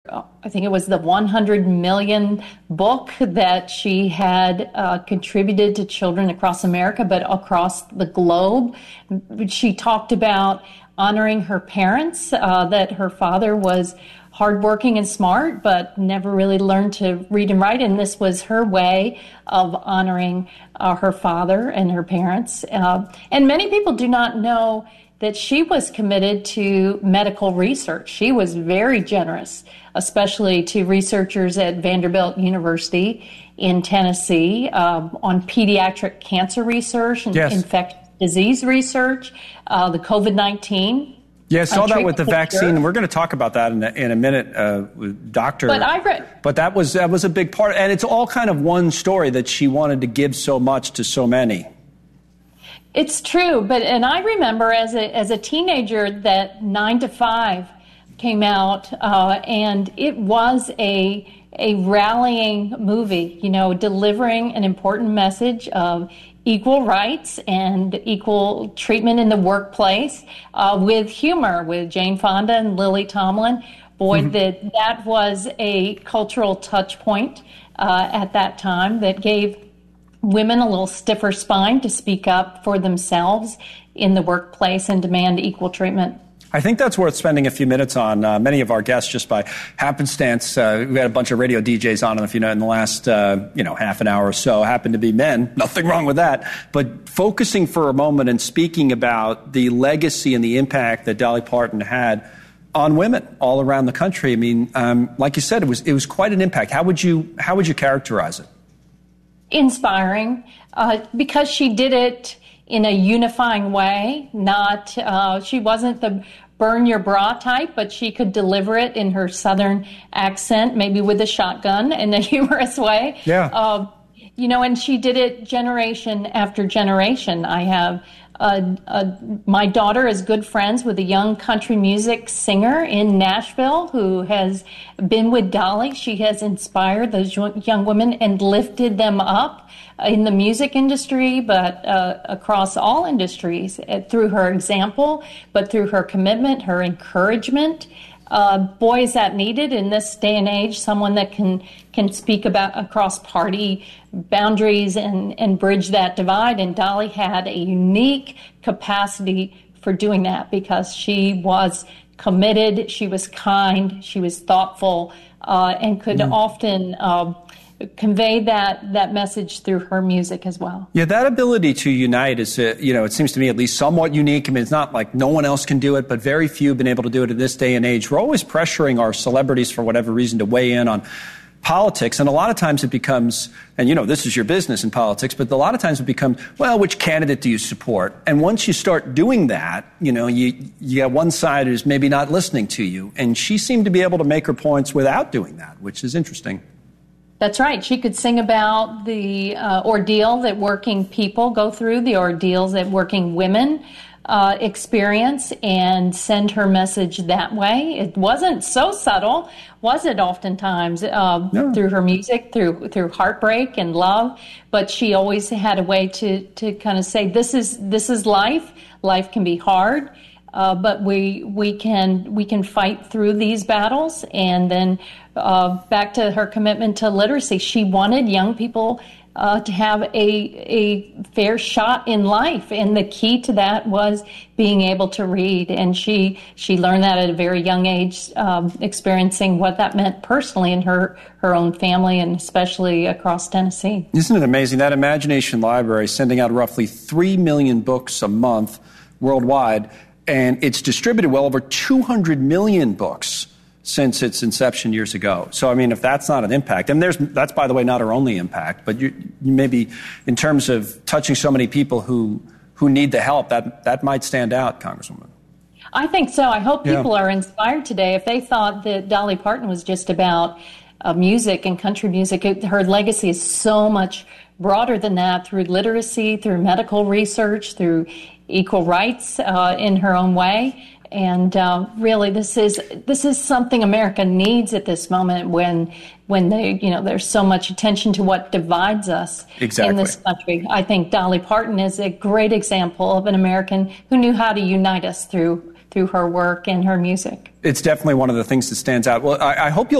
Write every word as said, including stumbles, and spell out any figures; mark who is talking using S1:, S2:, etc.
S1: uh, I think it was the one hundred million book that she had uh, contributed to children across America, but across the globe. She talked about honoring her parents, uh, that her father was hardworking and smart, but never really learned to read and write. And this was her way of honoring uh, her father and her parents. Uh, and many people do not know that she was committed to medical research. She was very generous, especially to researchers at Vanderbilt University in Tennessee, um, on pediatric cancer research and
S2: yes.
S1: infectious disease research, uh, the COVID nineteen.
S2: Yeah, I saw that with the vaccine, and we're going to talk about that in a, in a minute, uh, with Doctor
S1: But I read,
S2: but that was that was a big part, and it's all kind of one story that she wanted to give so much to so many.
S1: It's true, but and I remember as a as a teenager that Nine to Five came out, uh, and it was a a rallying movie, you know, delivering an important message of equal rights and equal treatment in the workplace, uh, with humor, with Jane Fonda and Lily Tomlin. Boy, mm-hmm. that that was a cultural touch point uh, at that time that gave women a little stiffer spine to speak up for themselves in the workplace and demand equal treatment.
S2: I think that's worth spending a few minutes on. Uh, many of our guests, just by happenstance, uh, we had a bunch of radio D Js on, if you know, in the last, uh, you know, half an hour or so, happen to be men. Nothing wrong with that. But focusing for a moment and speaking about the legacy and the impact that Dolly Parton had on women all around the country. I mean, um, like you said, it was it was quite an impact. How would you how would you characterize it?
S1: Inspiring, uh, because she did it in a unifying way. Not uh, she wasn't the burn your bra type, but she could deliver it in her Southern accent, maybe with a shotgun in a humorous way.
S2: Yeah.
S1: Uh, you know, and she did it generation after generation. I have uh, uh, my daughter is good friends with a young country music singer in Nashville who has been with Dolly. She has inspired those young women and lifted them up in the music industry, but uh, across all industries, uh, through her example, but through her commitment, her encouragement. Uh, boy, is that needed in this day and age, someone that can can speak about across party boundaries and, and bridge that divide. And Dolly had a unique capacity for doing that because she was committed, she was kind, she was thoughtful, uh, and could mm. often uh, convey that that message through her music as well.
S2: Yeah, that ability to unite is, uh, you know, it seems to me at least somewhat unique. I mean, it's not like no one else can do it, but very few have been able to do it in this day and age. We're always pressuring our celebrities for whatever reason to weigh in on politics, and a lot of times it becomes, and you know, this is your business in politics, but a lot of times it becomes, well, which candidate do you support? And once you start doing that, you know, you you got one side who's maybe not listening to you, and she seemed to be able to make her points without doing that, which is interesting.
S1: That's right. She could sing about the uh, ordeal that working people go through, the ordeals that working women uh, experience, and send her message that way. It wasn't so subtle, was it? Oftentimes uh, no. through her music, through through heartbreak and love, but she always had a way to to kind of say, "This is this is life. Life can be hard." Uh, but we we can we can fight through these battles. And then uh, back to her commitment to literacy, she wanted young people uh, to have a a fair shot in life, and the key to that was being able to read. And she she learned that at a very young age, um, experiencing what that meant personally in her her own family, and especially across Tennessee.
S2: Isn't it amazing that Imagination Library sending out roughly three million books a month worldwide? And it's distributed well over two hundred million books since its inception years ago. So, I mean, if that's not an impact, and there's that's, by the way, not her only impact, but you, you maybe in terms of touching so many people who who need the help, that that might stand out, Congresswoman.
S1: I think so. I hope people
S2: yeah.
S1: are inspired today. If they thought that Dolly Parton was just about uh, music and country music, it, her legacy is so much broader than that, through literacy, through medical research, through equal rights uh, in her own way. And uh, really, this is this is something America needs at this moment when when they you know there's so much attention to what divides us
S2: exactly.
S1: in this country. I think Dolly Parton is a great example of an American who knew how to unite us through through her work and her music.
S2: It's definitely one of the things that stands out. Well, I, I hope you'll